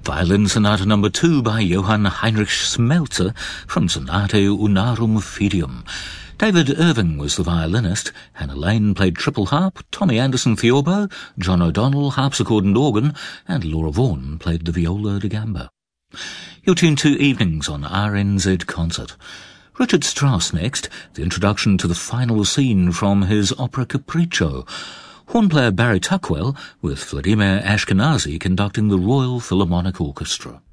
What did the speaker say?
Violin Sonata No. 2 by Johann Heinrich Smeltzer from Sonatae Unarum Fidium. David Irving was the violinist, Hannah Lane played triple harp, Tommy Anderson theorbo, John O'Donnell harpsichord and organ, and Laura Vaughan played the viola da gamba. You're tuned to Evenings on RNZ Concert. Richard Strauss next, the introduction to the final scene from his opera Capriccio. Horn player Barry Tuckwell with Vladimir Ashkenazy conducting the Royal Philharmonic Orchestra.